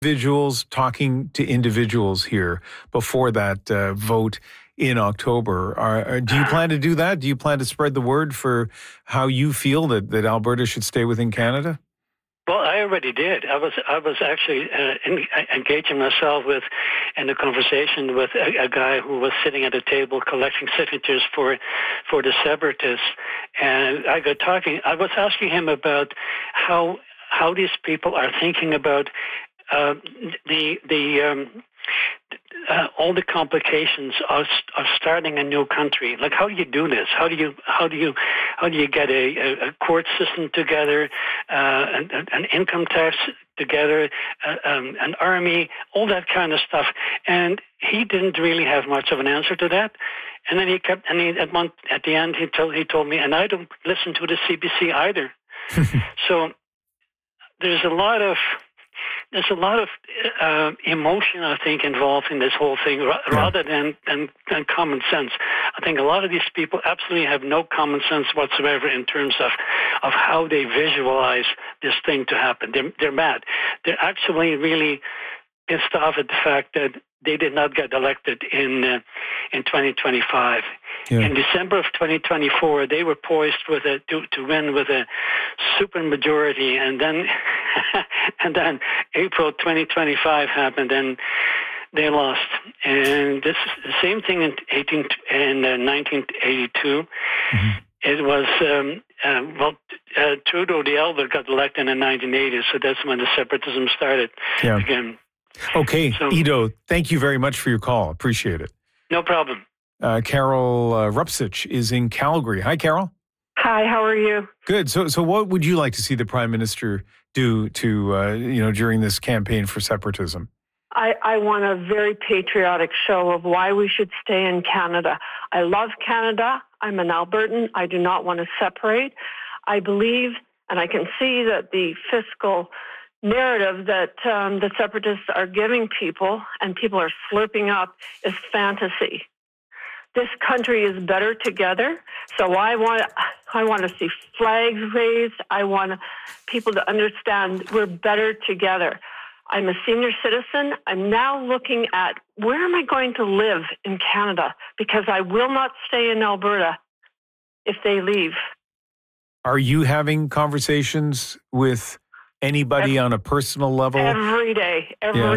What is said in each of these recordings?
individuals talking to individuals here before that vote in October. Do you plan to do that? Do you plan to spread the word for how you feel that Alberta should stay within Canada? Well, I already did. I was actually engaging myself in a conversation with a guy who was sitting at a table collecting signatures for the separatists, and I got talking. I was asking him about how these people are thinking about all the complications of starting a new country. Like, how do you do this? How do you get a court system together, an income tax together, an army, all that kind of stuff? And he didn't really have much of an answer to that. And then at the end he told me, and I don't listen to the CBC either. So there's a lot of emotion, I think, involved in this whole thing, rather than common sense. I think a lot of these people absolutely have no common sense whatsoever in terms of how they visualize this thing to happen. They're mad. They're actually really pissed off at the fact that they did not get elected in 2025. Yeah. In December of 2024, they were poised to win with a super majority, and then April 2025 happened, and they lost. And this is the same thing in 1982. Mm-hmm. It was Trudeau the Elder got elected in 1980, so that's when the separatism started again. Okay, so, Ido, thank you very much for your call. Appreciate it. No problem. Carol Rupsich is in Calgary. Hi, Carol. Hi, how are you? Good. So what would you like to see the Prime Minister do to, during this campaign for separatism? I want a very patriotic show of why we should stay in Canada. I love Canada. I'm an Albertan. I do not want to separate. I believe, and I can see that the fiscal narrative that the separatists are giving people and people are slurping up is fantasy. This country is better together. So I want to see flags raised. I want people to understand we're better together. I'm a senior citizen. I'm now looking at where am I going to live in Canada, because I will not stay in Alberta if they leave. Are you having conversations with anybody on a personal level? Every day.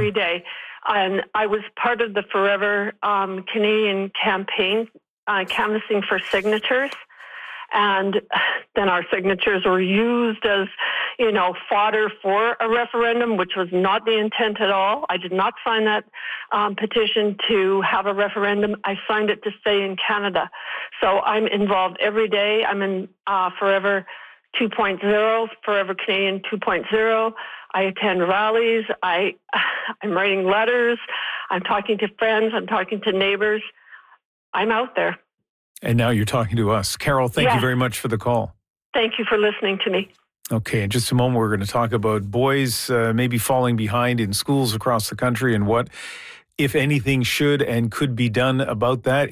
And I was part of the Forever Canadian campaign, canvassing for signatures. And then our signatures were used as, fodder for a referendum, which was not the intent at all. I did not sign that petition to have a referendum. I signed it to stay in Canada. So I'm involved every day. I'm in Forever 2.0, Forever Canadian 2.0. I attend rallies. I'm writing letters. I'm talking to friends. I'm talking to neighbors. I'm out there. And now you're talking to us. Carol, thank you very much for the call. Thank you for listening to me. Okay, in just a moment, we're going to talk about boys maybe falling behind in schools across the country and what, if anything, should and could be done about that.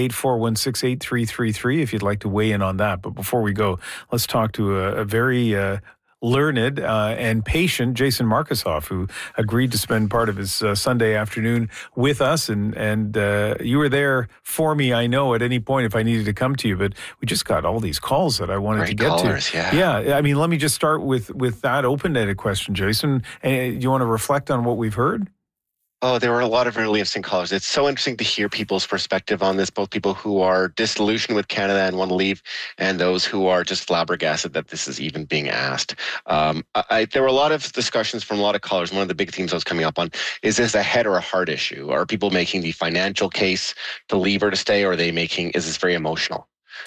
888-416-8333 if you'd like to weigh in on that. But before we go, let's talk to a very learned and patient Jason Markusoff, who agreed to spend part of his Sunday afternoon with us. And you were there for me, I know, at any point if I needed to come to you. But we just got all these calls that I wanted to get to. Yeah, I mean, let me just start with that open-ended question, Jason. Do you want to reflect on what we've heard? Oh, there were a lot of really interesting callers. It's so interesting to hear people's perspective on this, both people who are disillusioned with Canada and want to leave, and those who are just flabbergasted that this is even being asked. There were a lot of discussions from a lot of callers. One of the big themes I was coming up on, is this a head or a heart issue? Are people making the financial case to leave or to stay, or is this very emotional?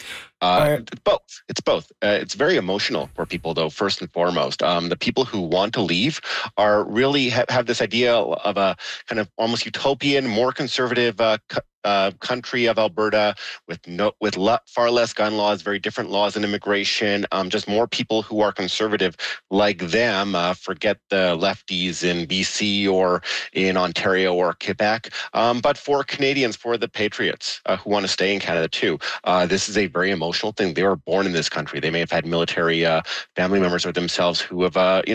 Both. It's both. It's very emotional for people, though, first and foremost. The people who want to leave are really have this idea of a kind of almost utopian, more conservative country of Alberta with far less gun laws, very different laws in immigration, just more people who are conservative like them. Forget the lefties in BC or in Ontario or Quebec. But for Canadians, for the patriots who want to stay in Canada too, this is a very emotional thing. They were born in this country. They may have had military family members or themselves who have,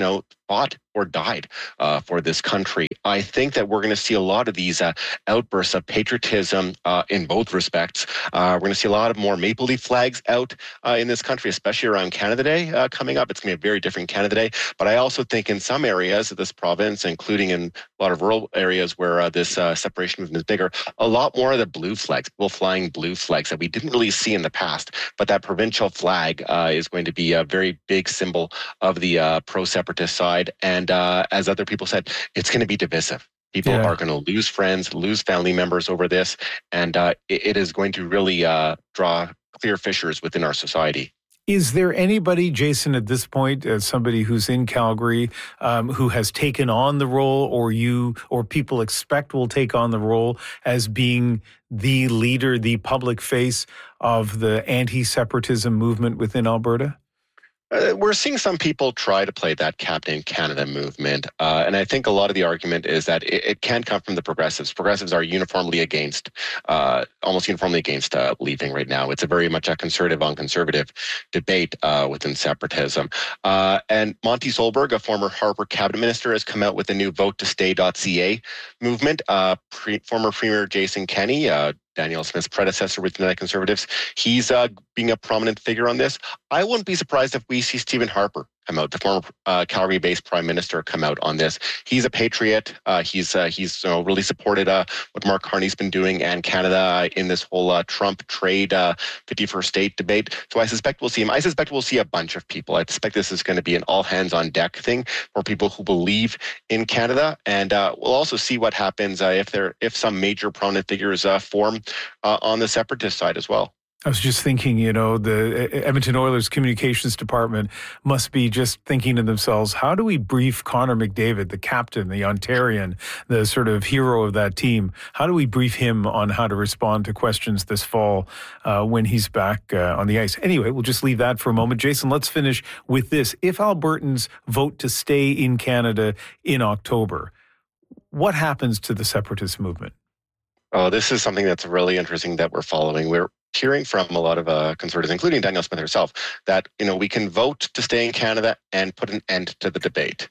fought or died for this country. I think that we're going to see a lot of these outbursts of patriotism in both respects. We're going to see a lot of more Maple Leaf flags out in this country, especially around Canada Day coming up. It's going to be a very different Canada Day. But I also think in some areas of this province, including in a lot of rural areas where this separation movement is bigger, a lot more of the blue flags, people flying blue flags that we didn't really see in the past. But that provincial flag is going to be a very big symbol of the pro-separatist side. And as other people said, it's going to be divisive. People are going to lose friends, lose family members over this. And it is going to really draw clear fissures within our society. Is there anybody, Jason, at this point, as somebody who's in Calgary, who has taken on the role, or people expect will take on the role as being the leader, the public face of the anti-separatism movement within Alberta? We're seeing some people try to play that Captain Canada movement. And I think a lot of the argument is that it can come from the progressives. Progressives are uniformly against, almost uniformly against leaving right now. It's a very much a conservative on conservative debate within separatism. And Monty Solberg, a former Harper cabinet minister, has come out with a new votetostay.ca movement. Former Premier Jason Kenney, Danielle Smith's predecessor with United Conservatives, he's being a prominent figure on this. I wouldn't be surprised if we see Stephen Harper come out, the former Calgary-based prime minister, come out on this. He's a patriot. He's really supported what Mark Carney's been doing and Canada in this whole Trump trade 51st state debate. So I suspect we'll see him. I suspect we'll see a bunch of people. I suspect this is going to be an all-hands-on-deck thing for people who believe in Canada. And we'll also see what happens if some major prominent figures form on the separatist side as well. I was just thinking, the Edmonton Oilers communications department must be just thinking to themselves, how do we brief Connor McDavid, the captain, the Ontarian, the sort of hero of that team? How do we brief him on how to respond to questions this fall when he's back on the ice? Anyway, we'll just leave that for a moment. Jason, let's finish with this. If Albertans vote to stay in Canada in October, what happens to the separatist movement? Oh, this is something that's really interesting that we're following. We're hearing from a lot of conservatives, including Danielle Smith herself, that we can vote to stay in Canada and put an end to the debate.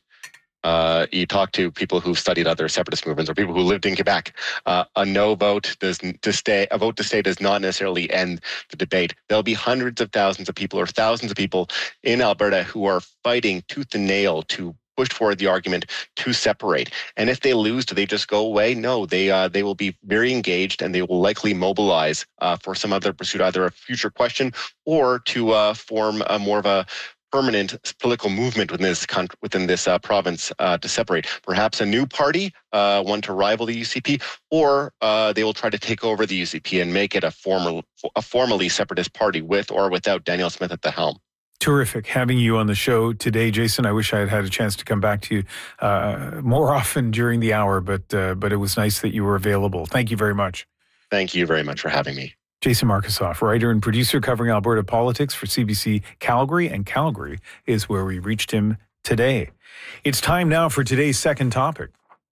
You talk to people who've studied other separatist movements or people who lived in Quebec. A vote to stay does not necessarily end the debate. There'll be hundreds of thousands of people or thousands of people in Alberta who are fighting tooth and nail to push forward the argument to separate. And if they lose, do they just go away? No, they will be very engaged and they will likely mobilize for some other pursuit, either a future question or to form a more of a permanent political movement within this province to separate. Perhaps a new party, one to rival the UCP, or they will try to take over the UCP and make it a formally separatist party with or without Danielle Smith at the helm. Terrific having you on the show today, Jason. I wish I had a chance to come back to you more often during the hour, but it was nice that you were available. Thank you very much. Thank you very much for having me. Jason Markusoff, writer and producer covering Alberta politics for CBC Calgary, and Calgary is where we reached him today. It's time now for today's second topic.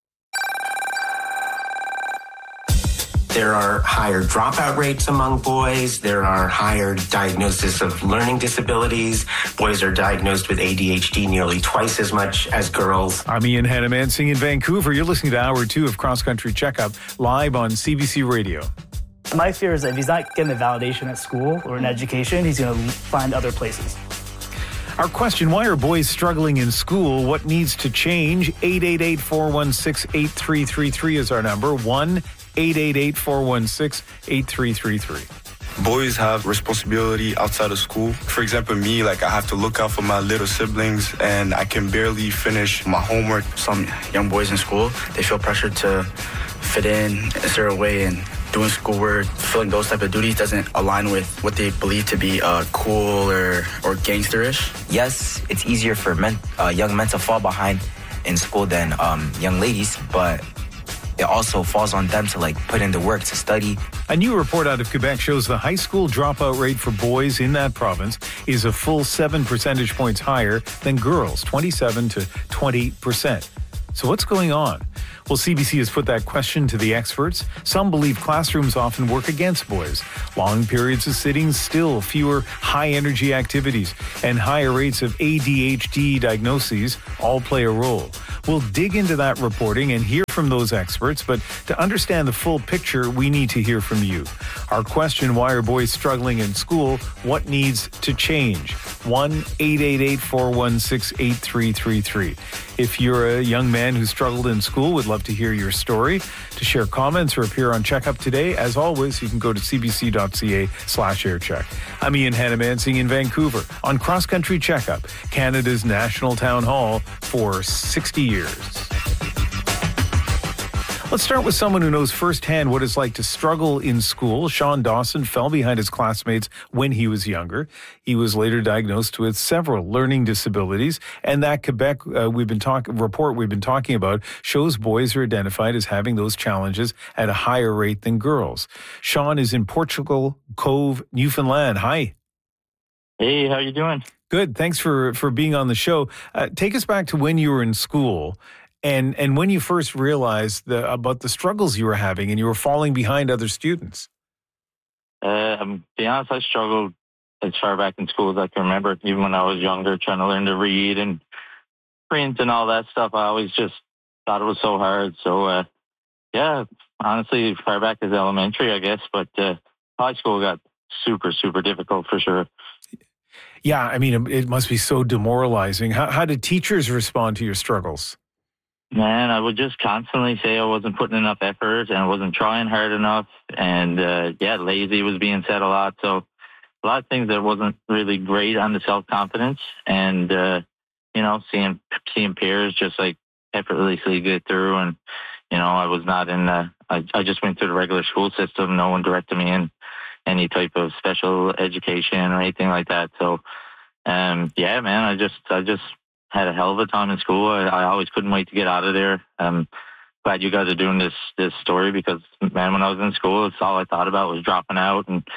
There are higher dropout rates among boys. There are higher diagnosis of learning disabilities. Boys are diagnosed with ADHD nearly twice as much as girls. I'm Ian Hannamansing in Vancouver. You're listening to Hour 2 of Cross Country Checkup live on CBC Radio. My fear is that if he's not getting the validation at school or in education, he's going to find other places. Our question, why are boys struggling in school? What needs to change? 888-416-8333 is our number. 1-888-416-8333. Boys have responsibility outside of school. For example, me, I have to look out for my little siblings, and I can barely finish my homework. Some young boys in school, they feel pressured to fit in a certain way, and doing schoolwork, filling those type of duties doesn't align with what they believe to be cool or gangsterish. Yes, it's easier for young men to fall behind in school than young ladies, but it also falls on them to put in the work to study. A new report out of Quebec shows the high school dropout rate for boys in that province is a full 7 percentage points higher than girls, 27 to 20%. So what's going on? Well, CBC has put that question to the experts. Some believe classrooms often work against boys. Long periods of sitting still, fewer high-energy activities, and higher rates of ADHD diagnoses all play a role. We'll dig into that reporting and hear from those experts, but to understand the full picture, we need to hear from you. Our question, why are boys struggling in school? What needs to change? 1-888-416-8333. If you're a young man who struggled in school, we'd love to hear your story. To share comments or appear on Checkup Today, as always, you can go to cbc.ca/aircheck. I'm Ian Hannamansing in Vancouver on Cross Country Checkup, Canada's national town hall for 60 years. Let's start with someone who knows firsthand what it's like to struggle in school. Sean Dawson fell behind his classmates when he was younger. He was later diagnosed with several learning disabilities, and that Quebec report we've been talking about shows boys are identified as having those challenges at a higher rate than girls. Sean is in Portugal Cove, Newfoundland. Hi. Hey, how you doing? Good. Thanks for being on the show. Take us back to when you were in school. And when you first realized about the struggles you were having and you were falling behind other students? To be honest, I struggled as far back in school as I can remember. Even when I was younger, trying to learn to read and print and all that stuff, I always just thought it was so hard. So, honestly, as far back as elementary, I guess. But high school got super, super difficult for sure. Yeah, I mean, it must be so demoralizing. How did teachers respond to your struggles? Man, I would just constantly say I wasn't putting enough effort and I wasn't trying hard enough. And, lazy was being said a lot. So a lot of things that wasn't really great on the self-confidence. And, seeing peers just like effortlessly get through. And, I was not in I just went through the regular school system. No one directed me in any type of special education or anything like that. So, man, I just had a hell of a time in school. I always couldn't wait to get out of there. Glad you guys are doing this story because, man, when I was in school, it's all I thought about was dropping out and,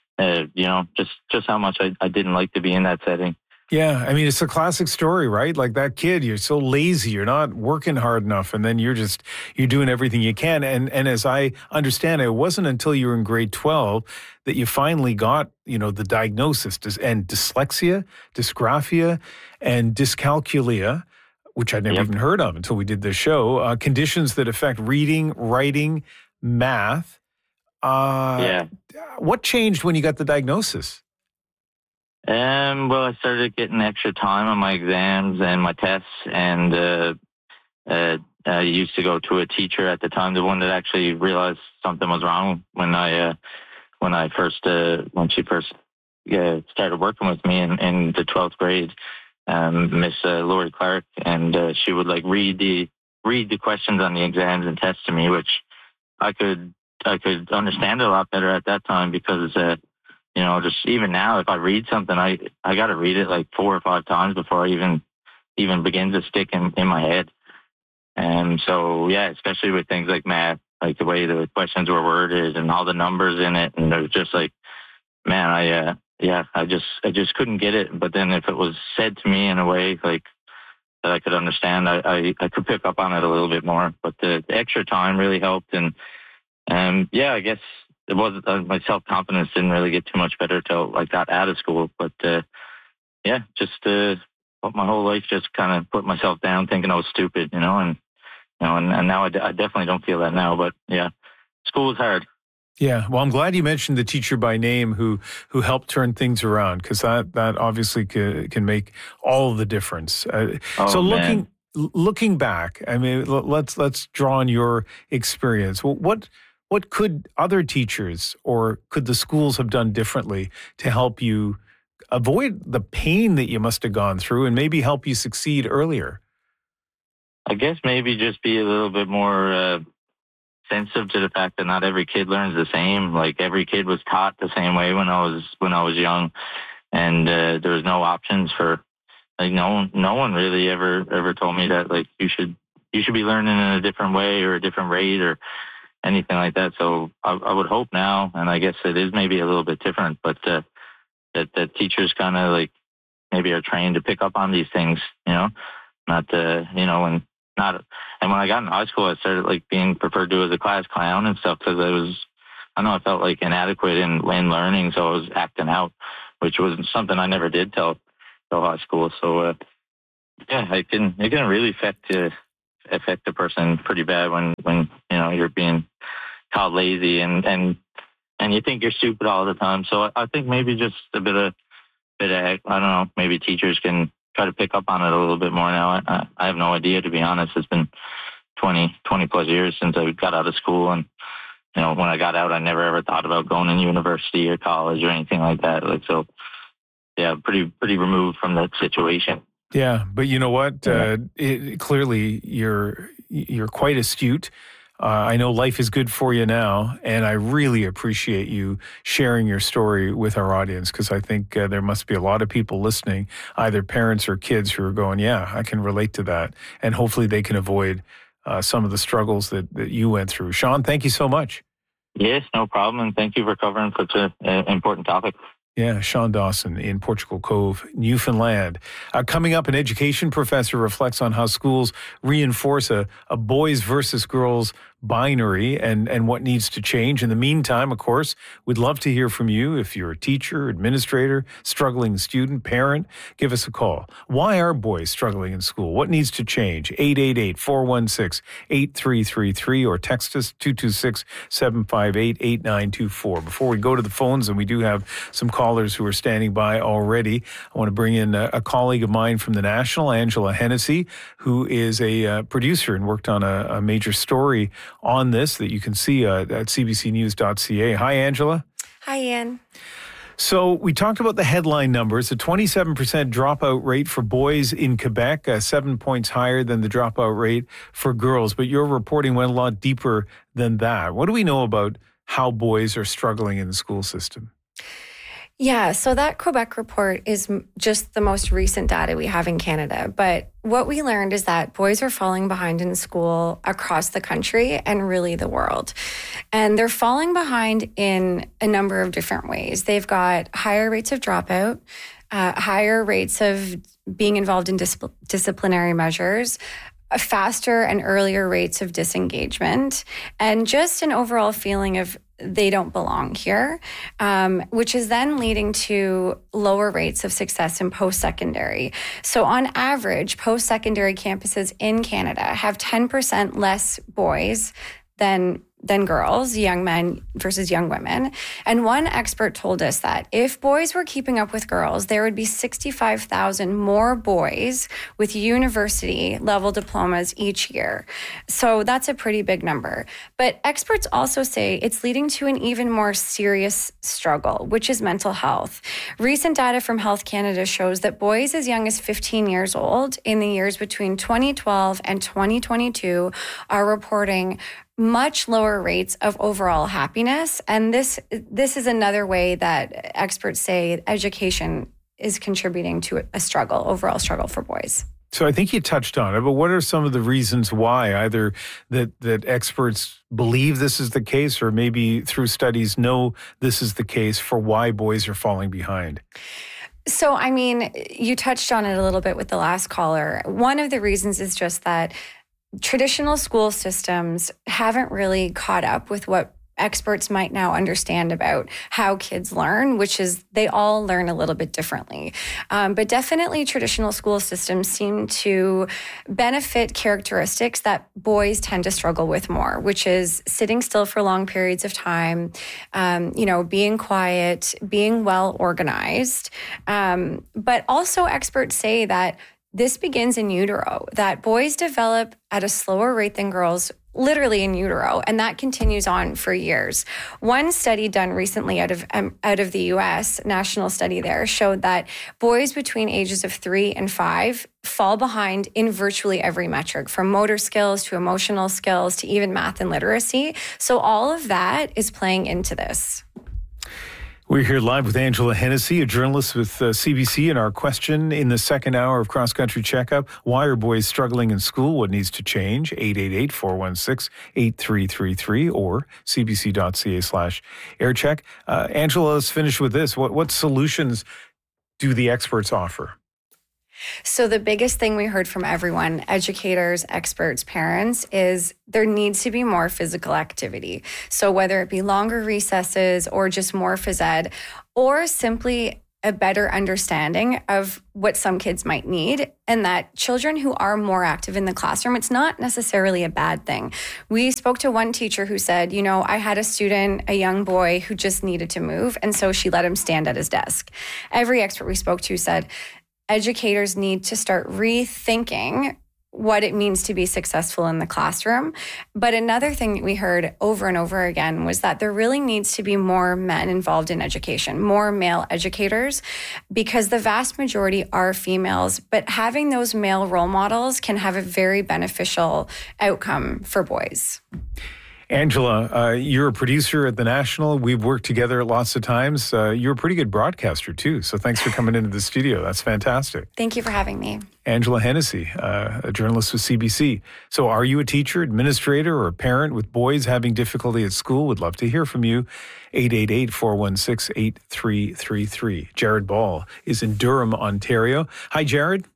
just how much I didn't like to be in that setting. Yeah, I mean, it's a classic story, right? Like that kid, you're so lazy, you're not working hard enough, and then you're doing everything you can. And as I understand it wasn't until you were in grade 12 that you finally got, the diagnosis and dyslexia, dysgraphia, and dyscalculia, which I'd never even heard of until we did this show, conditions that affect reading, writing, math. What changed when you got the diagnosis? I started getting extra time on my exams and my tests, and I used to go to a teacher at the time, the one that actually realized something was wrong when she first started working with me in the 12th grade, Miss Lori Clark, and she would read the questions on the exams and tests to me, which I could understand a lot better at that time because. Just even now, if I read something, I got to read it 4 or 5 times before I even begin to stick in my head. And so, especially with things like math, like the way the questions were worded and all the numbers in it. And it was just man, I just couldn't get it. But then if it was said to me in a way that I could understand, I could pick up on it a little bit more. But the extra time really helped. And I guess it was my self-confidence didn't really get too much better till I got out of school. But my whole life just kind of put myself down thinking I was stupid, and now I definitely don't feel that now. But school was hard. Yeah, well, I'm glad you mentioned the teacher by name who helped turn things around, because that obviously can make all the difference. Looking back, I mean, let's draw on your experience. What could other teachers or could the schools have done differently to help you avoid the pain that you must have gone through and maybe help you succeed earlier? I guess maybe just be a little bit more sensitive to the fact that not every kid learns the same. Like every kid was taught the same way when I was young, and there was no options for no one really ever told me that you should be learning in a different way or a different rate or anything like that. So I would hope now, and I guess it is maybe a little bit different, but that teachers kind of maybe are trained to pick up on these things, not when not. And when I got in high school, I started like being referred to as a class clown and stuff because I felt like inadequate in learning, so I was acting out, which was something I never did till high school. So it can really affect a person pretty bad when you're being called lazy and you think you're stupid all the time. So I think maybe just a bit of I don't know, maybe teachers can try to pick up on it a little bit more now. I have no idea, to be honest. It's been 20 plus years since I got out of school, and when I got out, I never ever thought about going to university or college or anything like that. Pretty removed from that situation. Yeah, but you know what? Clearly, you're quite astute. I know life is good for you now, and I really appreciate you sharing your story with our audience, because I think there must be a lot of people listening, either parents or kids, who are going, yeah, I can relate to that, and hopefully they can avoid some of the struggles that you went through. Sean, thank you so much. Yes, no problem, and thank you for covering such an important topic. Yeah, Sean Dawson in Portugal Cove, Newfoundland. Coming up, an education professor reflects on how schools reinforce a boys versus girls binary and what needs to change. In the meantime, of course, we'd love to hear from you. If you're a teacher, administrator, struggling student, parent, give us a call. Why are boys struggling in school? What needs to change? 888-416-8333 or text us 226-758-8924. Before we go to the phones, and we do have some callers who are standing by already, I want to bring in a colleague of mine from the National, Angela Hennessy, who is a producer and worked on a major story on this that you can see at cbcnews.ca. Hi, Angela. Hi, Ian. So we talked about the headline numbers. A 27% dropout rate for boys in Quebec, 7 points higher than the dropout rate for girls. But your reporting went a lot deeper than that. What do we know about how boys are struggling in the school system? Yeah, so that Quebec report is just the most recent data we have in Canada. But what we learned is that boys are falling behind in school across the country and really the world. And they're falling behind in a number of different ways. They've got higher rates of dropout, higher rates of being involved in disciplinary measures, faster and earlier rates of disengagement, and just an overall feeling of they don't belong here, which is then leading to lower rates of success in post-secondary. So on average, post-secondary campuses in Canada have 10% less boys than girls, young men versus young women. And one expert told us that if boys were keeping up with girls, there would be 65,000 more boys with university level diplomas each year. So that's a pretty big number. But experts also say it's leading to an even more serious struggle, which is mental health. Recent data from Health Canada shows that boys as young as 15 years old in the years between 2012 and 2022 are reporting much lower rates of overall happiness. And this is another way that experts say education is contributing to a overall struggle for boys. So I think you touched on it, but what are some of the reasons why, either that experts believe this is the case, or maybe through studies know this is the case, for why boys are falling behind? So, I mean, you touched on it a little bit with the last caller. One of the reasons is just that traditional school systems haven't really caught up with what experts might now understand about how kids learn, which is they all learn a little bit differently. But definitely traditional school systems seem to benefit characteristics that boys tend to struggle with more, which is sitting still for long periods of time, being quiet, being well organized. But also experts say that this begins in utero, that boys develop at a slower rate than girls, literally in utero, and that continues on for years. One study done recently out of the U.S., national study there, showed that boys between ages of 3 and 5 fall behind in virtually every metric, from motor skills to emotional skills to even math and literacy. So all of that is playing into this. We're here live with Angela Hennessy, a journalist with CBC, and our question in the second hour of Cross Country Checkup: why are boys struggling in school? What needs to change? 888-416-8333 or cbc.ca/aircheck. Angela, let's finish with this. What solutions do the experts offer? So the biggest thing we heard from everyone, educators, experts, parents, is there needs to be more physical activity. So whether it be longer recesses or just more phys ed, or simply a better understanding of what some kids might need, and that children who are more active in the classroom, it's not necessarily a bad thing. We spoke to one teacher who said, I had a student, a young boy, who just needed to move, and so she let him stand at his desk. Every expert we spoke to said, educators need to start rethinking what it means to be successful in the classroom. But another thing that we heard over and over again was that there really needs to be more men involved in education, more male educators, because the vast majority are females. But having those male role models can have a very beneficial outcome for boys. Angela, you're a producer at The National. We've worked together lots of times. You're a pretty good broadcaster, too. So thanks for coming into the studio. That's fantastic. Thank you for having me. Angela Hennessy, a journalist with CBC. So are you a teacher, administrator, or a parent with boys having difficulty at school? Would love to hear from you. 888-416-8333. Jared Ball is in Durham, Ontario. Hi, Jared.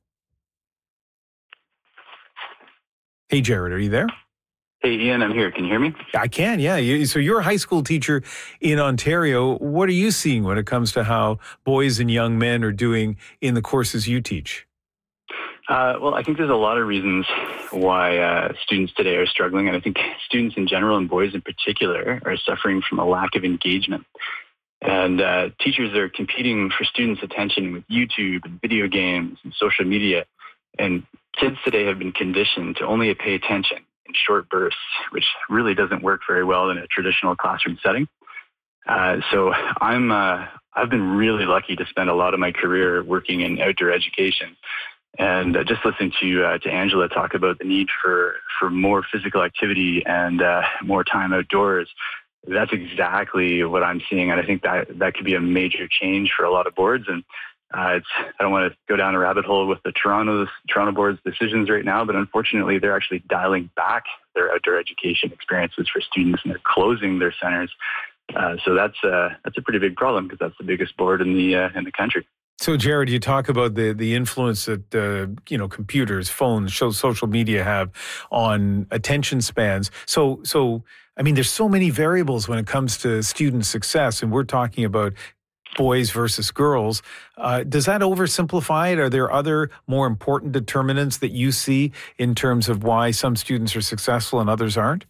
Hey, Jared, are you there? Hey, Ian, I'm here. Can you hear me? I can, yeah. So you're a high school teacher in Ontario. What are you seeing when it comes to how boys and young men are doing in the courses you teach? Well, I think there's a lot of reasons why students today are struggling. And I think students in general and boys in particular are suffering from a lack of engagement. And teachers are competing for students' attention with YouTube and video games and social media. And kids today have been conditioned to only pay attention in short bursts, which really doesn't work very well in a traditional classroom setting. So I've been really lucky to spend a lot of my career working in outdoor education. And just listening to Angela talk about the need for more physical activity and more time outdoors, that's exactly what I'm seeing. And I think that could be a major change for a lot of boards. And I don't want to go down a rabbit hole with the Toronto board's decisions right now, but unfortunately, they're actually dialing back their outdoor education experiences for students, and they're closing their centers. So that's a pretty big problem because that's the biggest board in the country. So, Jared, you talk about the influence that computers, phones, social media have on attention spans. So I mean, there's so many variables when it comes to student success, and we're talking about boys versus girls. Does that oversimplify it? Are there other more important determinants that you see in terms of why some students are successful and others aren't?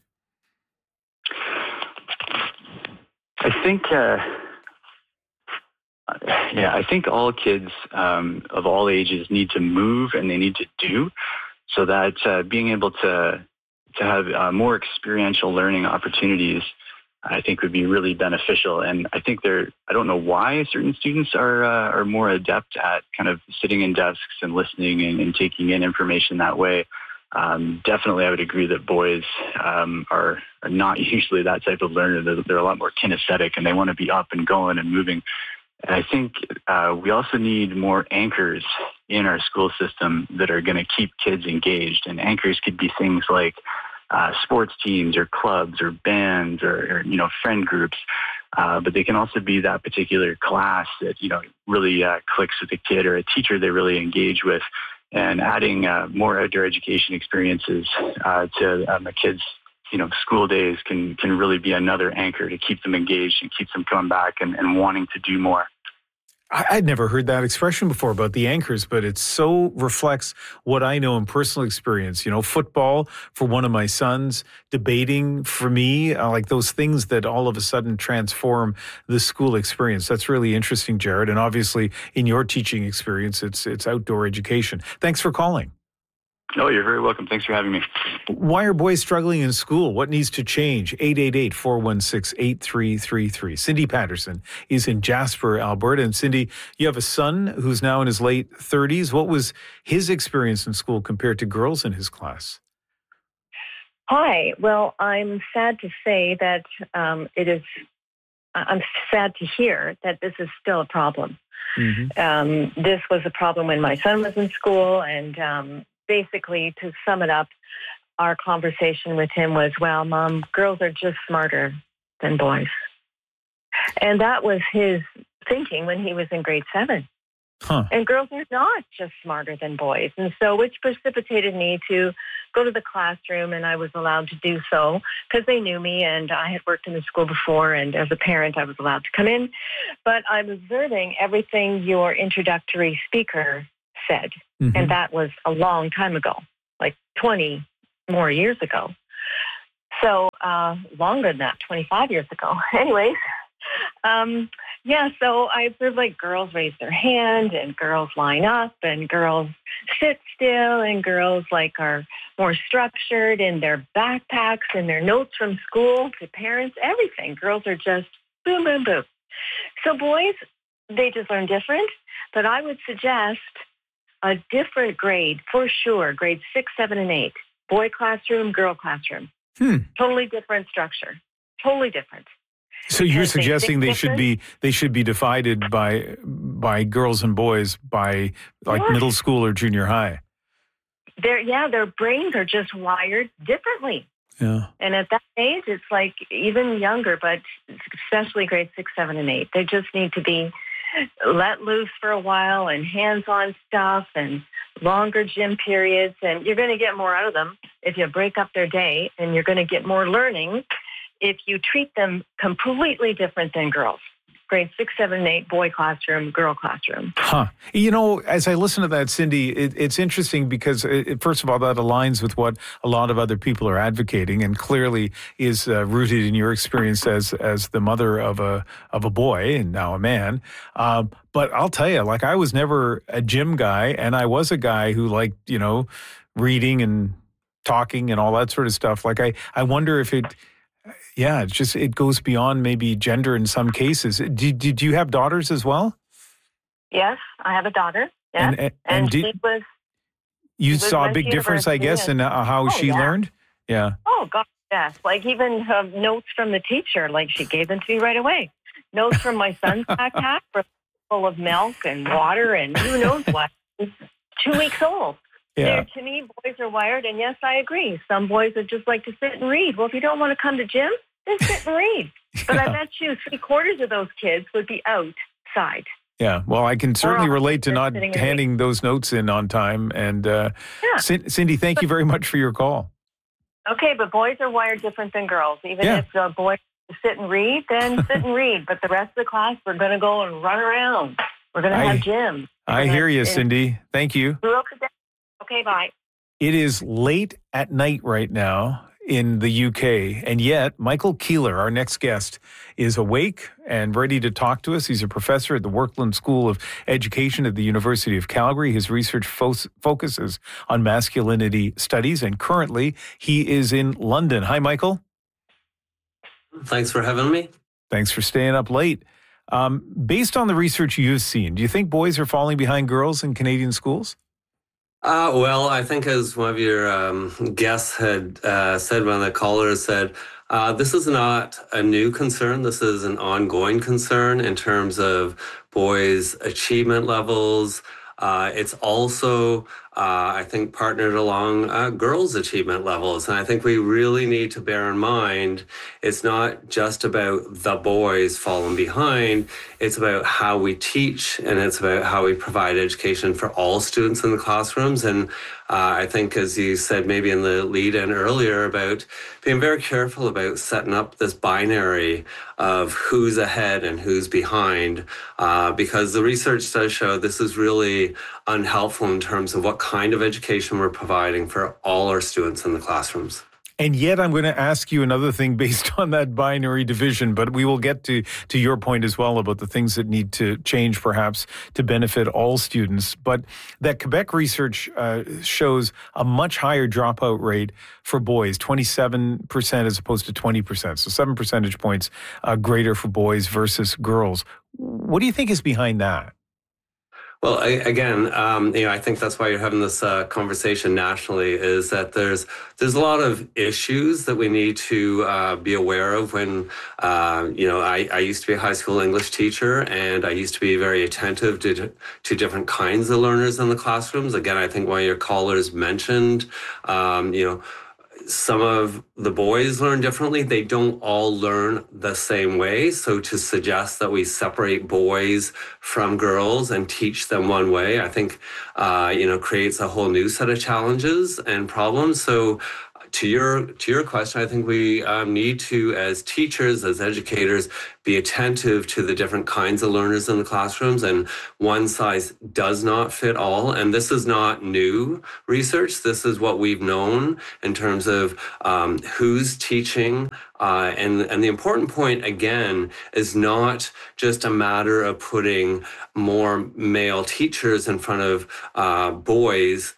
I think all kids of all ages need to move and they need to do, so that being able to have more experiential learning opportunities, I think, would be really beneficial. And I think I don't know why certain students are more adept at kind of sitting in desks and listening and taking in information that way. Definitely, I would agree that boys are not usually that type of learner. They're a lot more kinesthetic, and they want to be up and going and moving. And I think we also need more anchors in our school system that are going to keep kids engaged. And anchors could be things like sports teams or clubs or bands or friend groups. But they can also be that particular class that, really clicks with a kid, or a teacher they really engage with. And adding more outdoor education experiences to a kid's school days can really be another anchor to keep them engaged and keep them coming back and wanting to do more. I'd never heard that expression before about the anchors, but it so reflects what I know in personal experience. Football for one of my sons, debating for me, like those things that all of a sudden transform the school experience. That's really interesting, Jared. And obviously, in your teaching experience, it's outdoor education. Thanks for calling. Oh, you're very welcome. Thanks for having me. Why are boys struggling in school? What needs to change? 888-416-8333. Cindy Patterson is in Jasper, Alberta. And Cindy, you have a son who's now in his late 30s. What was his experience in school compared to girls in his class? Hi. Well, I'm sad to say that I'm sad to hear that this is still a problem. Mm-hmm. This was a problem when my son was in school, and basically, to sum it up, our conversation with him was, well, Mom, girls are just smarter than boys. And that was his thinking when he was in grade 7. And girls are not just smarter than boys. And so, which precipitated me to go to the classroom, and I was allowed to do so because they knew me, and I had worked in the school before, and as a parent, I was allowed to come in. But I'm observing everything your introductory speaker said, and that was a long time ago, like 20 more years ago. So longer than that, 25 years ago. Anyways, so I observed like girls raise their hand and girls line up and girls sit still and girls like are more structured in their backpacks and their notes from school to parents, everything. Girls are just boom, boom, boom. So boys, they just learn different, but I would suggest a different grade for sure, grades 6, 7, and 8. Boy classroom, girl classroom. Totally different structure. Totally different. So you're suggesting they should be divided by girls and boys by like middle school or junior high. Their brains are just wired differently. Yeah. And at that age, it's like even younger, but especially grades 6, 7, and 8. They just need to be let loose for a while and hands-on stuff and longer gym periods. And you're going to get more out of them if you break up their day, and you're going to get more learning if you treat them completely different than girls. Grade 6, 7, and 8, boy classroom, girl classroom. You know, as I listen to that, Cindy, it's interesting because, first of all, that aligns with what a lot of other people are advocating, and clearly is rooted in your experience as the mother of a boy and now a man. But I'll tell you, like, I was never a gym guy, and I was a guy who liked, reading and talking and all that sort of stuff. Like, I wonder if it goes beyond maybe gender in some cases. Did you have daughters as well? Yes, I have a daughter. Yes. And you saw a big difference, I guess, in how she learned? Yeah. Oh, God, yes. Like even notes from the teacher, like she gave them to me right away. Notes from my son's backpack were full of milk and water and who knows what. 2 weeks old. Yeah. To me, boys are wired, and yes, I agree. Some boys would just like to sit and read. Well, if you don't want to come to gym, then sit and read. But I bet you 3/4 of those kids would be outside. Yeah, well, I can certainly relate to not handing those notes in on time. And Cindy, thank you very much for your call. Okay, but boys are wired different than girls. Even if the boys sit and read, then sit and read. But the rest of the class, we're going to go and run around. We're going to have gym. I hear you, Cindy. Thank you. Okay, bye. It is late at night right now in the UK, and yet Michael Keeler, our next guest, is awake and ready to talk to us. He's a professor at the Workland School of Education at the University of Calgary. His research focuses on masculinity studies, and currently he is in London. Hi, Michael. Thanks for having me. Thanks for staying up late. Based on the research you've seen, do you think boys are falling behind girls in Canadian schools? Well, I think as one of your guests had said, one of the callers said, this is not a new concern. This is an ongoing concern in terms of boys' achievement levels. It's also, I think, partnered along girls' achievement levels. And I think we really need to bear in mind it's not just about the boys falling behind. It's about how we teach, and it's about how we provide education for all students in the classrooms. And I think, as you said, maybe in the lead-in earlier, about being very careful about setting up this binary of who's ahead and who's behind, because the research does show this is really unhelpful in terms of what kind of education we're providing for all our students in the classrooms. And yet I'm going to ask you another thing based on that binary division, but we will get to your point as well about the things that need to change perhaps to benefit all students. But that Quebec research shows a much higher dropout rate for boys, 27% as opposed to 20%. So 7 percentage points greater for boys versus girls. What do you think is behind that? Well, again, I think that's why you're having this conversation nationally, is that there's a lot of issues that we need to be aware of when, I used to be a high school English teacher, and I used to be very attentive to different kinds of learners in the classrooms. Again, I think one of your callers mentioned, some of the boys learn differently. They don't all learn the same way. So to suggest that we separate boys from girls and teach them one way, I think, creates a whole new set of challenges and problems. So to your question, I think we need to, as teachers, as educators, be attentive to the different kinds of learners in the classrooms, and one size does not fit all. And this is not new research. This is what we've known in terms of who's teaching. And the important point, again, is not just a matter of putting more male teachers in front of boys.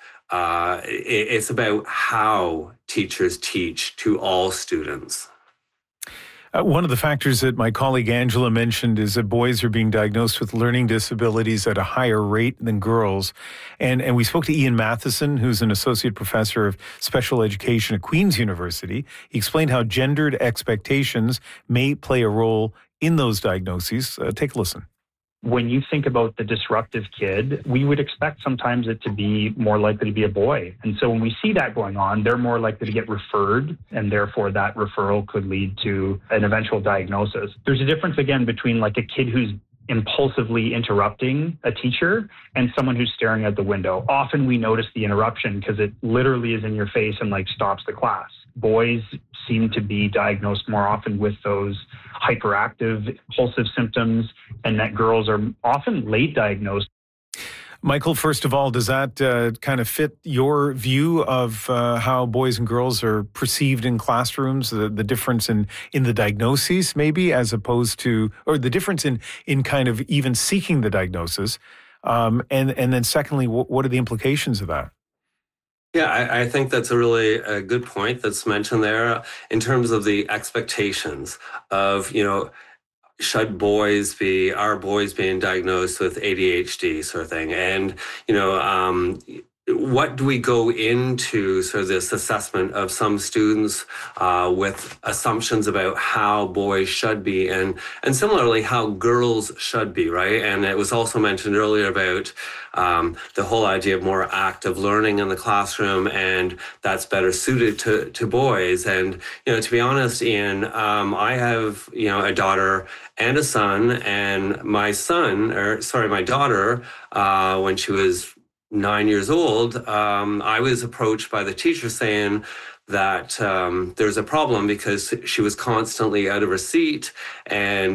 It's about how teachers teach to all students. One of the factors that my colleague Angela mentioned is that boys are being diagnosed with learning disabilities at a higher rate than girls. And we spoke to Ian Matheson, who's an associate professor of special education at Queen's University. He explained how gendered expectations may play a role in those diagnoses. Take a listen. When you think about the disruptive kid, we would expect sometimes it to be more likely to be a boy. And so when we see that going on, they're more likely to get referred, and therefore that referral could lead to an eventual diagnosis. There's a difference, again, between like a kid who's impulsively interrupting a teacher and someone who's staring out the window. Often we notice the interruption because it literally is in your face and like stops the class. Boys seem to be diagnosed more often with those hyperactive, impulsive symptoms, and that girls are often late diagnosed. Michael, first of all, does that kind of fit your view of how boys and girls are perceived in classrooms, the difference in the diagnoses maybe, as opposed to, or the difference in kind of even seeking the diagnosis? And then secondly, what are the implications of that? Yeah, I think that's a really good point that's mentioned there in terms of the expectations of, should our boys being diagnosed with ADHD sort of thing? And, what do we go into sort of this assessment of some students with assumptions about how boys should be and similarly how girls should be, right? And it was also mentioned earlier about the whole idea of more active learning in the classroom, and that's better suited to boys. And, to be honest, Ian, I have, a daughter and a son, and my daughter, when she was 9 years old, I was approached by the teacher saying that there's a problem because she was constantly out of her seat, and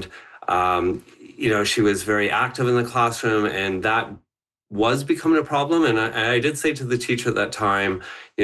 she was very active in the classroom, and that was becoming a problem. And I did say to the teacher at that time,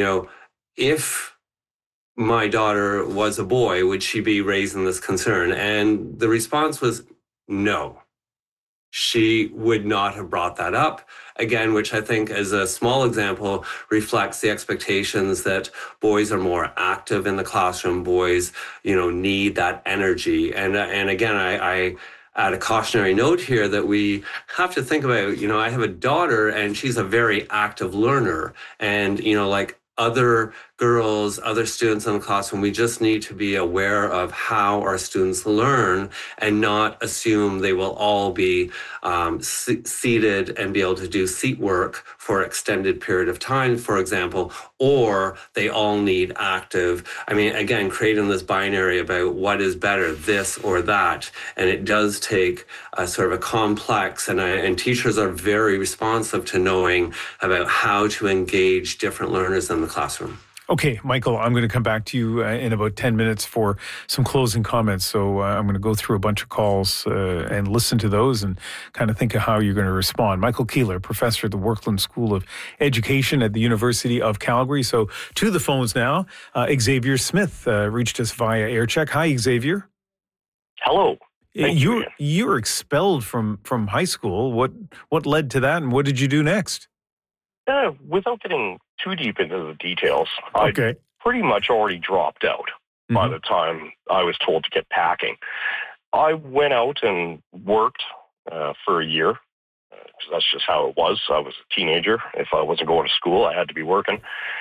if my daughter was a boy, would she be raising this concern? And the response was no. She would not have brought that up. Again, which I think as a small example reflects the expectations that boys are more active in the classroom. Boys, need that energy. And again, I add a cautionary note here that we have to think about, I have a daughter and she's a very active learner. And, like other girls, other students in the classroom, we just need to be aware of how our students learn and not assume they will all be seated and be able to do seat work for an extended period of time, for example, or they all need active. I mean, again, creating this binary about what is better, this or that. And it does take a sort of a complex, and teachers are very responsive to knowing about how to engage different learners in the classroom. Okay, Michael, I'm going to come back to you in about 10 minutes for some closing comments. So I'm going to go through a bunch of calls and listen to those and kind of think of how you're going to respond. Michael Keeler, professor at the Workland School of Education at the University of Calgary. So to the phones now, Xavier Smith reached us via AirCheck. Hi, Xavier. Hello. You were expelled from high school. What led to that, and what did you do next? Without getting too deep into the details, okay. I pretty much already dropped out by the time I was told to get packing. I went out and worked for a year. That's just how it was. I was a teenager. If I wasn't going to school, I had to be working.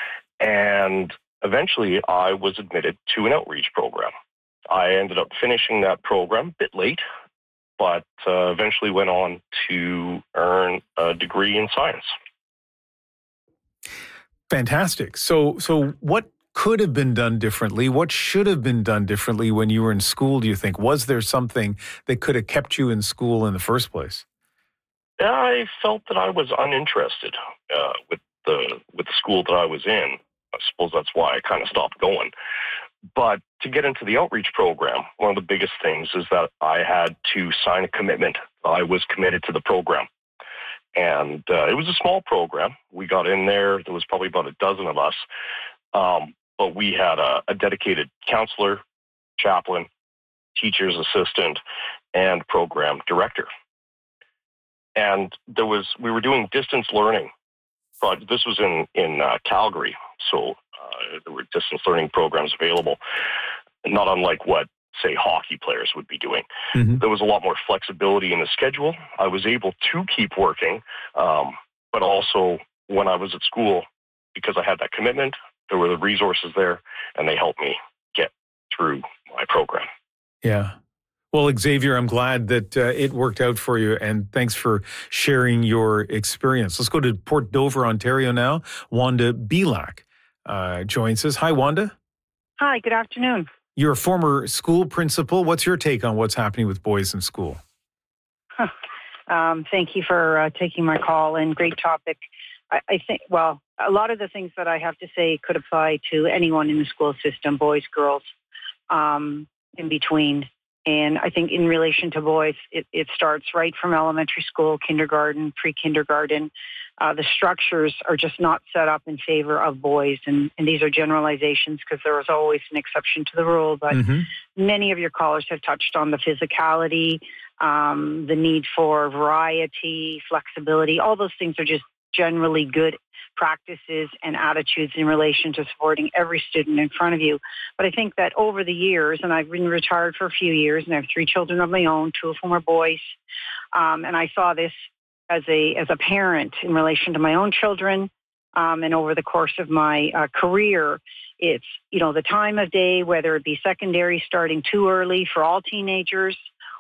And eventually I was admitted to an outreach program. I ended up finishing that program a bit late, but eventually went on to earn a degree in science. Fantastic. So what could have been done differently? What should have been done differently when you were in school, do you think? Was there something that could have kept you in school in the first place? I felt that I was uninterested with the school that I was in. I suppose that's why I kind of stopped going. But to get into the outreach program, one of the biggest things is that I had to sign a commitment. I was committed to the program. And it was a small program. We got in there. There was probably about a dozen of us. But we had a dedicated counselor, chaplain, teacher's assistant, and program director. And we were doing distance learning. But this was in Calgary. So there were distance learning programs available, not unlike what, say, hockey players would be doing. Mm-hmm. There was a lot more flexibility in the schedule. I was able to keep working, but also when I was at school, because I had that commitment, there were the resources there, and they helped me get through my program. Yeah. Well, Xavier, I'm glad that it worked out for you, and thanks for sharing your experience. Let's go to Port Dover, Ontario now. Wanda Belak joins us. Hi, Wanda. Hi, good afternoon. You're a former school principal. What's your take on what's happening with boys in school? Thank you for taking my call, and great topic. I think, well, a lot of the things that I have to say could apply to anyone in the school system, boys, girls, in between. And I think in relation to boys, it starts right from elementary school, kindergarten, pre-kindergarten. The structures are just not set up in favor of boys. And these are generalizations because there is always an exception to the rule. But many of your callers have touched on the physicality, the need for variety, flexibility. All those things are just generally good practices and attitudes in relation to supporting every student in front of you. But I think that over the years, and I've been retired for a few years, and I have 3 children of my own, 2 of whom are boys, and I saw this as a parent in relation to my own children, and over the course of my career, it's, the time of day, whether it be secondary starting too early for all teenagers,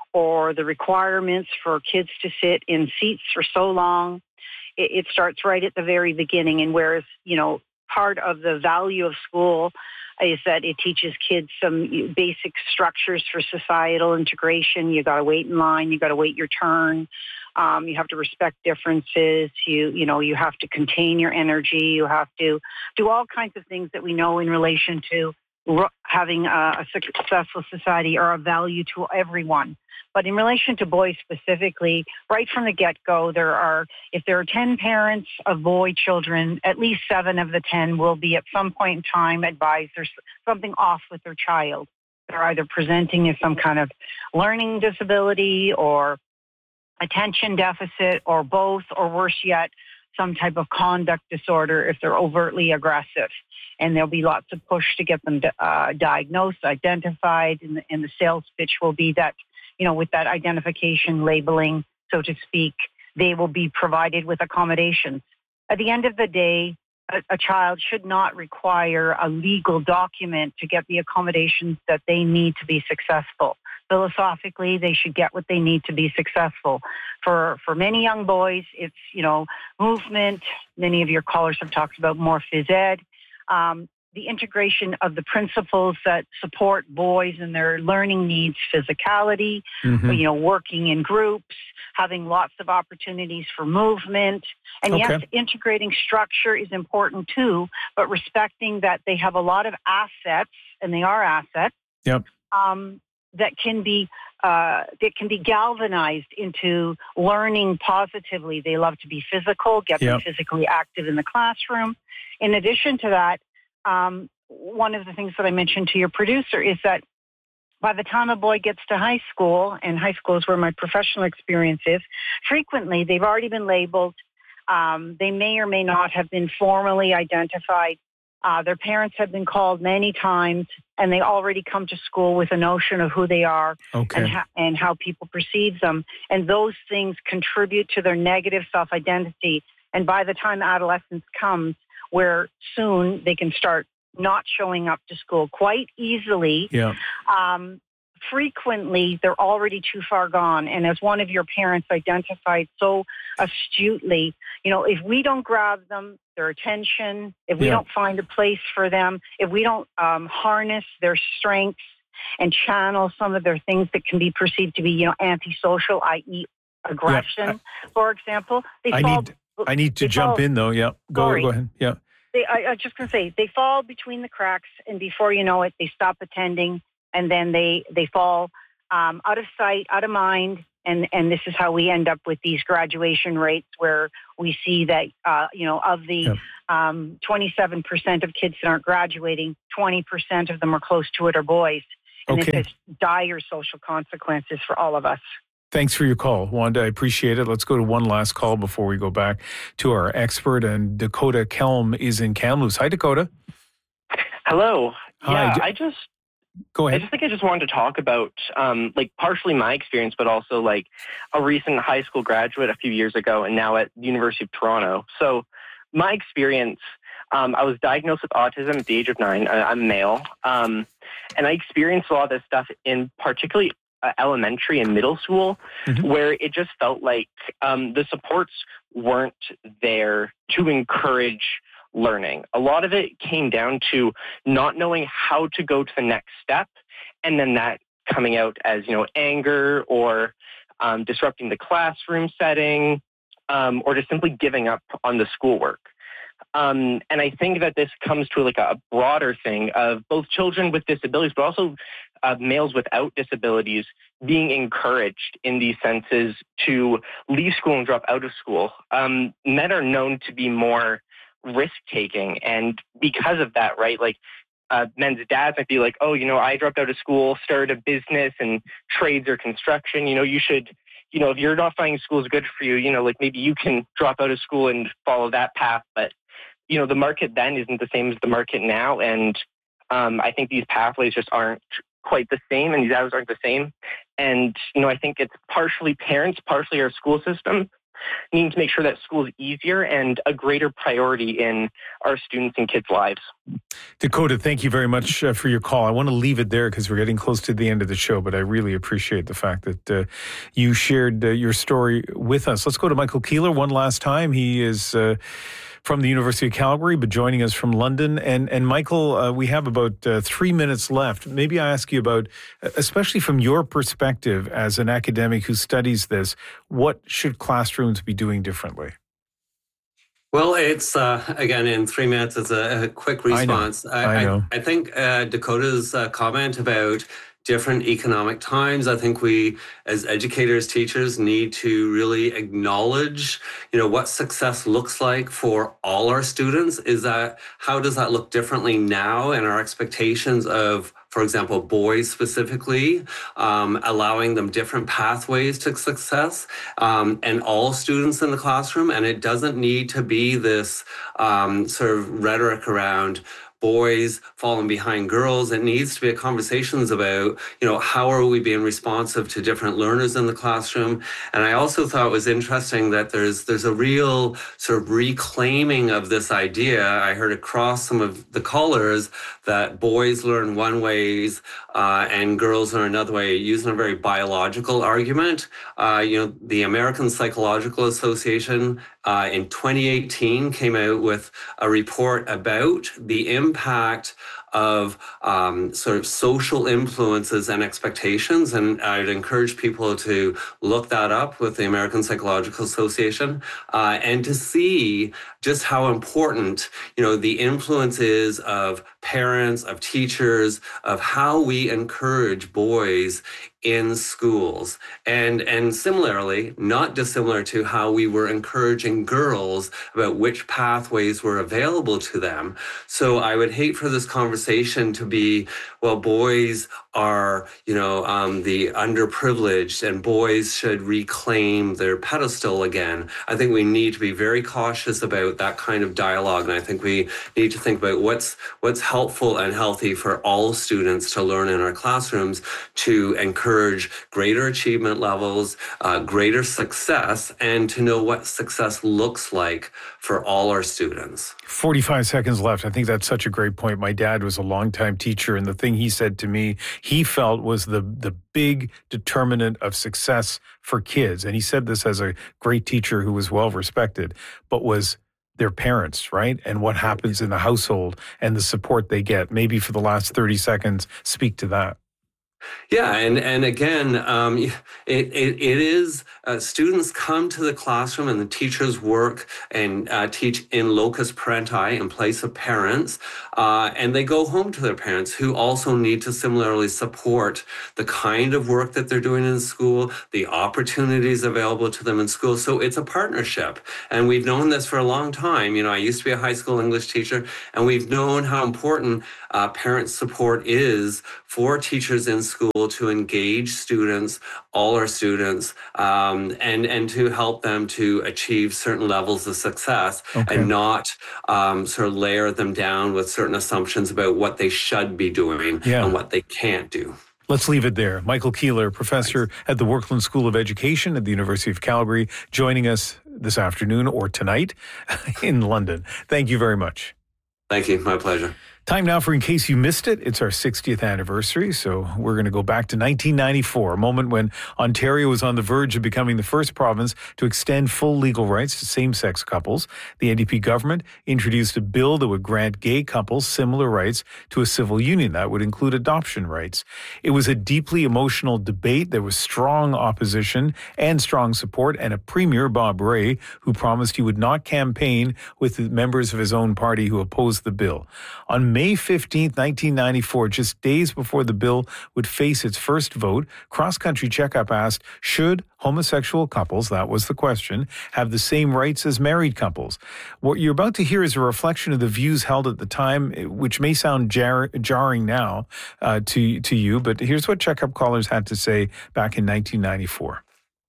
or the requirements for kids to sit in seats for so long. It starts right at the very beginning. And whereas, part of the value of school is that it teaches kids some basic structures for societal integration. You got to wait in line. You got to wait your turn. You have to respect differences. You have to contain your energy. You have to do all kinds of things that we know in relation to having a successful society are of value to everyone. But in relation to boys specifically, right from the get-go, if there are 10 parents of boy children, at least 7 of the 10 will be at some point in time advised there's something off with their child. They're either presenting as some kind of learning disability or attention deficit or both, or worse yet, some type of conduct disorder if they're overtly aggressive. And there'll be lots of push to get them diagnosed, identified, and the sales pitch will be that, with that identification labeling, so to speak, they will be provided with accommodations. At the end of the day, a child should not require a legal document to get the accommodations that they need to be successful. Philosophically, they should get what they need to be successful. For many young boys, it's, movement. Many of your callers have talked about more phys ed. The integration of the principles that support boys and their learning needs, physicality, working in groups, having lots of opportunities for movement. And yes, integrating structure is important too, but respecting that they have a lot of assets, and they are assets, that can be galvanized into learning positively. They love to be physical, get them physically active in the classroom. In addition to that, one of the things that I mentioned to your producer is that by the time a boy gets to high school, and high school is where my professional experience is, frequently they've already been labeled. They may or may not have been formally identified. Their parents have been called many times, and they already come to school with a notion of who they are and how people perceive them. And those things contribute to their negative self-identity. And by the time adolescence comes, where soon they can start not showing up to school quite easily. Frequently, they're already too far gone. And as one of your parents identified so astutely, if we don't grab them their attention, if we don't find a place for them, if we don't harness their strengths and channel some of their things that can be perceived to be, antisocial, i.e. aggression, for example, I need to jump in though. Yeah, go ahead. Yeah. I was just going to say, they fall between the cracks, and before you know it, they stop attending, and then they fall out of sight, out of mind, and this is how we end up with these graduation rates where we see that, of the 27% of kids that aren't graduating, 20% of them are close to it are boys. And this has dire social consequences for all of us. Thanks for your call, Wanda. I appreciate it. Let's go to one last call before we go back to our expert. And Dakota Kelm is in Kamloops. Hi, Dakota. Hello. Hi. Yeah, go ahead. I just wanted to talk about partially my experience, but also like a recent high school graduate a few years ago and now at the University of Toronto. So my experience, I was diagnosed with autism at the age of 9. I'm male. And I experienced a lot of this stuff in particularly elementary and middle school, where it just felt like the supports weren't there to encourage learning. A lot of it came down to not knowing how to go to the next step, and then that coming out as, anger or disrupting the classroom setting, or just simply giving up on the schoolwork. And I think that this comes to like a broader thing of both children with disabilities, but also males without disabilities being encouraged in these senses to leave school and drop out of school. Men are known to be more risk-taking. And because of that, right, like men's dads might be like, oh, I dropped out of school, started a business in trades or construction. You should, if you're not finding school is good for you, like maybe you can drop out of school and follow that path. But the market then isn't the same as the market now. And I think these pathways just aren't quite the same, and these hours aren't the same. And, I think it's partially parents, partially our school system needing to make sure that school is easier and a greater priority in our students and kids' lives. Dakota, thank you very much for your call. I want to leave it there because we're getting close to the end of the show, but I really appreciate the fact that you shared your story with us. Let's go to Michael Keeler one last time. He is from the University of Calgary, but joining us from London. And Michael, we have about 3 minutes left. Maybe I ask you about, especially from your perspective as an academic who studies this, what should classrooms be doing differently? Well, it's, again, in 3 minutes, it's a quick response. I know. I think Dakota's comment about different economic times, I think we, as educators, teachers, need to really acknowledge, what success looks like for all our students. How does that look differently now, and our expectations of, for example, boys specifically, allowing them different pathways to success, and all students in the classroom. And it doesn't need to be this sort of rhetoric around boys falling behind girls. It needs to be conversations about, how are we being responsive to different learners in the classroom? And I also thought it was interesting that there's a real sort of reclaiming of this idea. I heard across some of the callers that boys learn one ways and girls learn another way, using a very biological argument. The American Psychological Association in 2018 came out with a report about the impact of sort of social influences and expectations. And I'd encourage people to look that up with the American Psychological Association and to see just how important, the influence is of parents, of teachers, of how we encourage boys in schools. And similarly, not dissimilar to how we were encouraging girls about which pathways were available to them. So I would hate for this conversation to be, well, boys are, the underprivileged and boys should reclaim their pedestal again. I think we need to be very cautious about that kind of dialogue. And I think we need to think about what's helpful and healthy for all students to learn in our classrooms to encourage greater achievement levels, greater success, and to know what success looks like for all our students. 45 seconds left. I think that's such a great point. My dad was a longtime teacher, and the thing he said to me, he felt was the big determinant of success for kids. And he said this as a great teacher who was well respected, but was their parents, right? And what happens in the household and the support they get. Maybe for the last 30 seconds, speak to that. Yeah, and again, it is students come to the classroom and the teachers work and teach in locus parenti, in place of parents, and they go home to their parents who also need to similarly support the kind of work that they're doing in school, the opportunities available to them in school. So it's a partnership, and we've known this for a long time. I used to be a high school English teacher, and we've known how important parent support is for teachers in school to engage students, all our students, and to help them to achieve certain levels of success and not sort of layer them down with certain assumptions about what they should be doing and what they can't do. Let's leave it there. Michael Keeler, professor at the Workland School of Education at the University of Calgary, joining us this afternoon or tonight in London. Thank you very much. Thank you. My pleasure. Time now for In Case You Missed It. It's our 60th anniversary, so we're going to go back to 1994, a moment when Ontario was on the verge of becoming the first province to extend full legal rights to same-sex couples. The NDP government introduced a bill that would grant gay couples similar rights to a civil union. That would include adoption rights. It was a deeply emotional debate. There was strong opposition and strong support, and a premier, Bob Rae, who promised he would not campaign with the members of his own party who opposed the bill. On May 15th, 1994, just days before the bill would face its first vote, Cross Country Checkup asked, should homosexual couples, that was the question, have the same rights as married couples? What you're about to hear is a reflection of the views held at the time, which may sound jarring now to you, but here's what Checkup callers had to say back in 1994.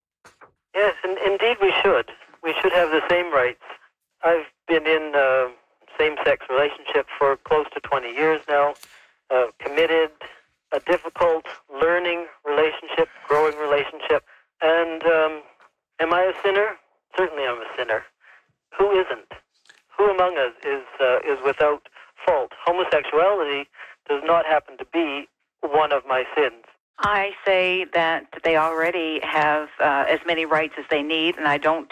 Yes, indeed we should. We should have the same rights. I've been in same-sex relationship for close to 20 years now, committed, a difficult learning relationship, growing relationship, and am I a sinner? Certainly I'm a sinner. Who isn't? Who among us is without fault? Homosexuality does not happen to be one of my sins. I say that they already have as many rights as they need, and I don't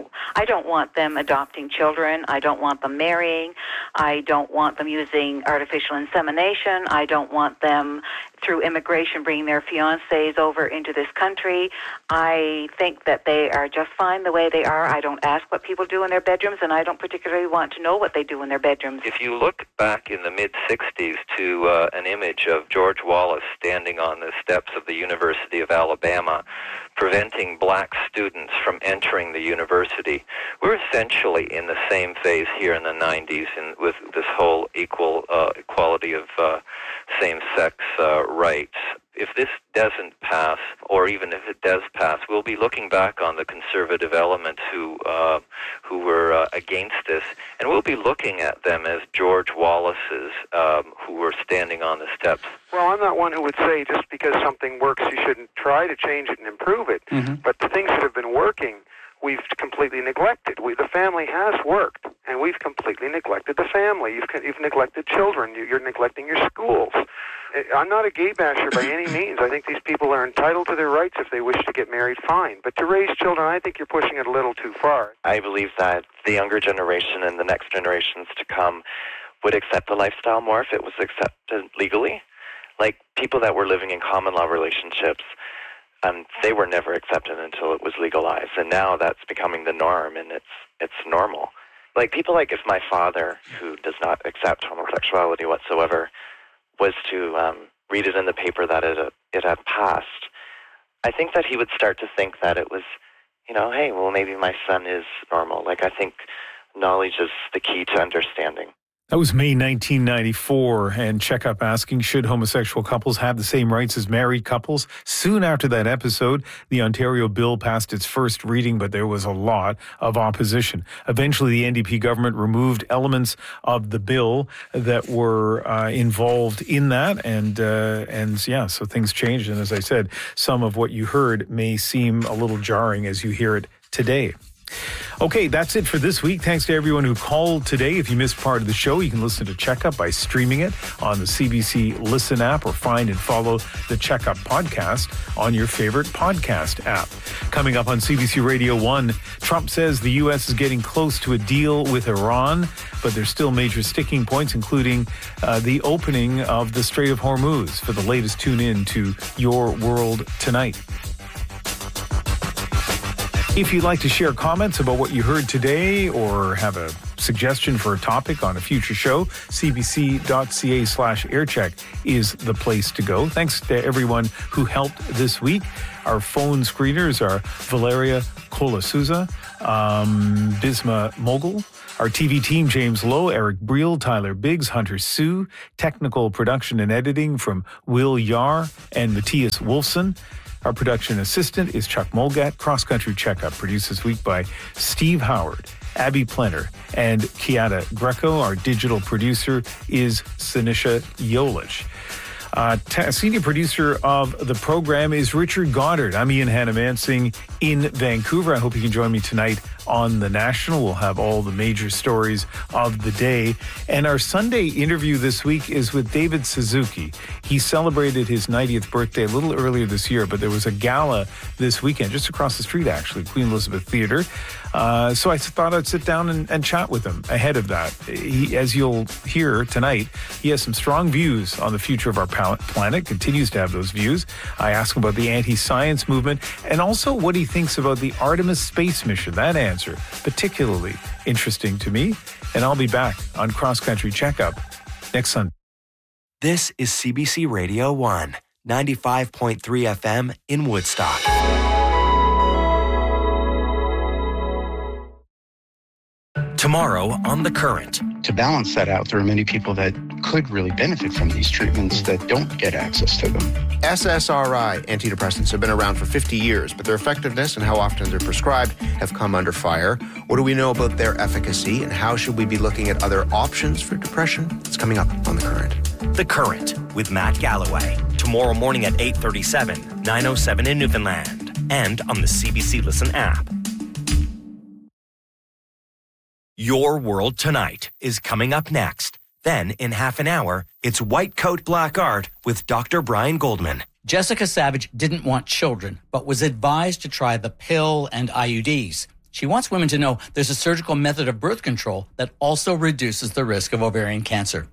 want them adopting children. I don't want them marrying. I don't want them using artificial insemination. I don't want them through immigration bringing their fiancés over into this country. I think that they are just fine the way they are. I don't ask what people do in their bedrooms, and I don't particularly want to know what they do in their bedrooms. If you look back in the mid-'60s to an image of George Wallace standing on the steps of the University of Alabama, preventing black students from entering the university, we're essentially in the same phase here in the 90s with this whole equality of same-sex rights. If this doesn't pass, or even if it does pass, we'll be looking back on the conservative elements who were against this, and we'll be looking at them as George Wallace's who were standing on the steps. Well, I'm not one who would say just because something works, you shouldn't try to change it and improve it. Mm-hmm. But the things that have been working, we've completely neglected. The family has worked, and we've completely neglected the family. You've neglected children. You're neglecting your schools. I'm not a gay basher by any means. I think these people are entitled to their rights. If they wish to get married, fine. But to raise children, I think you're pushing it a little too far. I believe that the younger generation and the next generations to come would accept the lifestyle more if it was accepted legally. Like people that were living in common law relationships, they were never accepted until it was legalized, and now that's becoming the norm, and it's normal. Like people like if my father, who does not accept homosexuality whatsoever, was to read it in the paper that it had passed, I think that he would start to think that it was, hey, well, maybe my son is normal. Like, I think knowledge is the key to understanding. That was May 1994, and Checkup asking, should homosexual couples have the same rights as married couples? Soon after that episode, the Ontario bill passed its first reading, but there was a lot of opposition. Eventually, the NDP government removed elements of the bill that were involved in that, and so things changed. And as I said, some of what you heard may seem a little jarring as you hear it today. Okay, that's it for this week. Thanks to everyone who called today. If you missed part of the show, you can listen to Checkup by streaming it on the CBC Listen app or find and follow the Checkup podcast on your favorite podcast app. Coming up on CBC Radio 1, Trump says the U.S. is getting close to a deal with Iran, but there's still major sticking points, including the opening of the Strait of Hormuz. For the latest, tune in to Your World Tonight. If you'd like to share comments about what you heard today or have a suggestion for a topic on a future show, cbc.ca/aircheck is the place to go. Thanks to everyone who helped this week. Our phone screeners are Valeria Colasuza, Bisma Mogul. Our TV team, James Lowe, Eric Briel, Tyler Biggs, Hunter Sue. Technical production and editing from Will Yar and Matthias Wolfson. Our production assistant is Chuck Mulgat. Cross Country Checkup, produced this week by Steve Howard, Abby Plenner, and Kiata Greco. Our digital producer is Sinisha Yolich. Senior producer of the program is Richard Goddard. I'm Ian Hannamansing in Vancouver. I hope you can join me tonight on The National. We'll have all the major stories of the day. And our Sunday interview this week is with David Suzuki. He celebrated his 90th birthday a little earlier this year, but there was a gala this weekend, just across the street, actually, Queen Elizabeth Theatre. So I thought I'd sit down and chat with him ahead of that. As you'll hear tonight, he has some strong views on the future of our planet, continues to have those views. I asked him about the anti-science movement and also what he thinks about the Artemis space mission. That answer, particularly interesting to me. And I'll be back on Cross Country Checkup next Sunday. This is CBC Radio 1, 95.3 FM in Woodstock. Tomorrow on The Current. To balance that out, there are many people that could really benefit from these treatments that don't get access to them. SSRI antidepressants have been around for 50 years, but their effectiveness and how often they're prescribed have come under fire. What do we know about their efficacy, and how should we be looking at other options for depression? It's coming up on The Current. The Current with Matt Galloway. Tomorrow morning at 8:37, 9:07 in Newfoundland, and on the CBC Listen app. Your World Tonight is coming up next. Then, in half an hour, it's White Coat Black Art with Dr. Brian Goldman. Jessica Savage didn't want children, but was advised to try the pill and IUDs. She wants women to know there's a surgical method of birth control that also reduces the risk of ovarian cancer.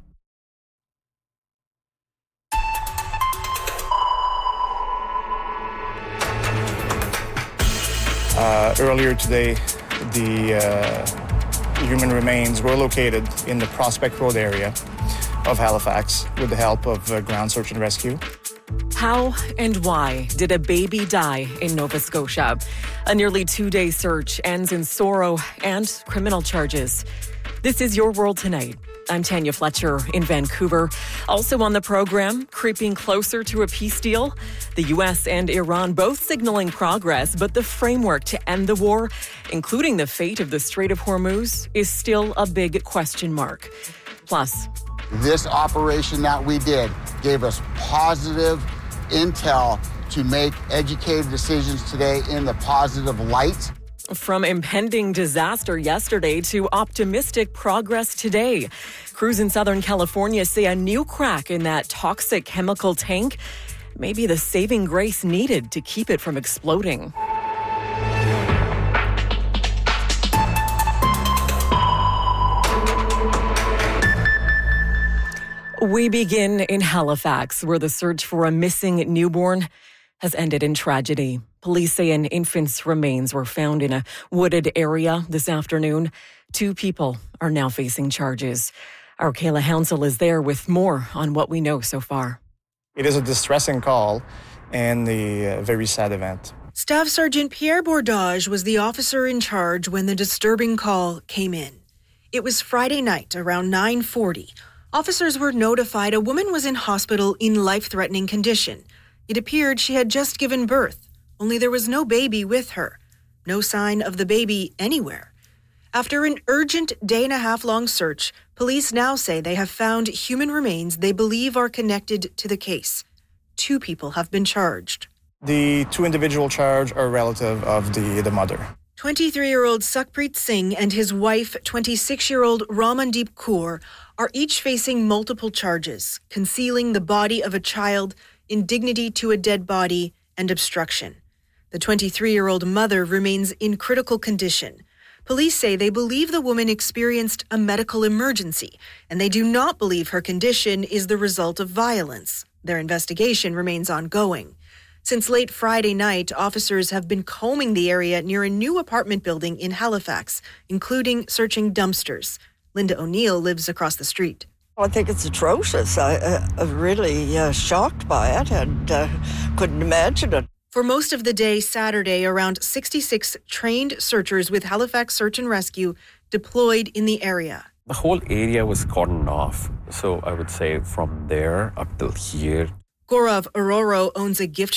Earlier today, the human remains were located in the Prospect Road area of Halifax with the help of ground search and rescue. How and why did a baby die in Nova Scotia? A nearly 2-day search ends in sorrow and criminal charges. This is Your World Tonight. I'm Tanya Fletcher in Vancouver. Also on the program, creeping closer to a peace deal. The U.S. and Iran both signaling progress, but the framework to end the war, including the fate of the Strait of Hormuz, is still a big question mark. Plus, this operation that we did gave us positive intel to make educated decisions today in the positive light. From impending disaster yesterday to optimistic progress today. Crews in Southern California say a new crack in that toxic chemical tank may be the saving grace needed to keep it from exploding. We begin in Halifax, where the search for a missing newborn has ended in tragedy. Police say an infant's remains were found in a wooded area this afternoon. 2 people are now facing charges. Our Kayla Hounsell is there with more on what we know so far. It is a distressing call and a very sad event. Staff Sergeant Pierre Bordage was the officer in charge when the disturbing call came in. It was Friday night around 9:40. Officers were notified a woman was in hospital in life-threatening condition. It appeared she had just given birth, only there was no baby with her. No sign of the baby anywhere. After an urgent day-and-a-half-long search, police now say they have found human remains they believe are connected to the case. 2 people have been charged. The 2 individuals charged are relative of the mother. 23-year-old Sukhpreet Singh and his wife, 26-year-old Ramandeep Kaur, are each facing multiple charges: concealing the body of a child, indignity to a dead body, and obstruction. The 23-year-old mother remains in critical condition. Police say they believe the woman experienced a medical emergency, and they do not believe her condition is the result of violence. Their investigation remains ongoing. Since late Friday night, officers have been combing the area near a new apartment building in Halifax, including searching dumpsters. Linda O'Neill lives across the street. I think it's atrocious. I'm really shocked by it and couldn't imagine it. For most of the day Saturday, around 66 trained searchers with Halifax Search and Rescue deployed in the area. The whole area was cordoned off, so I would say from there up till here. Gaurav Aroro owns a gift